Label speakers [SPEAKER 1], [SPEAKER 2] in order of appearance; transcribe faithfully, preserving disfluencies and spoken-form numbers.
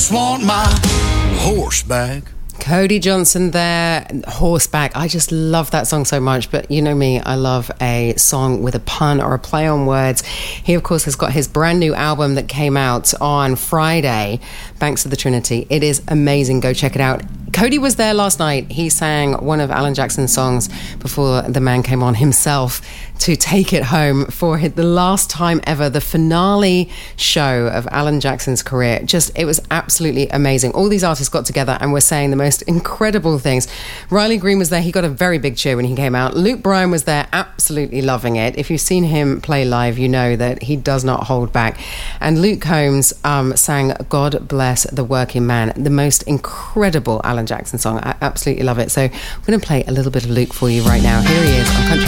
[SPEAKER 1] just want my horse back.
[SPEAKER 2] Cody Johnson there, Horseback. I just love that song so much, but you know me, I love a song with a pun or a play on words. He, of course, has got his brand new album that came out on Friday, Banks of the Trinity. It is amazing. Go check it out. Cody was there last night. He sang one of Alan Jackson's songs before the man came on himself to take it home for the last time ever, the finale show of Alan Jackson's career. Just, it was absolutely amazing. All these artists got together and were saying the most incredible things. Riley Green was there. He got a very big cheer when he came out. Luke Bryan was there, absolutely loving it. If you've seen him play live, you know that he does not hold back. And Luke Combs um, sang God Bless the Working Man, the most incredible Alan Jackson song. I absolutely love it. So I'm going to play a little bit of Luke for you right now. Here he is on Country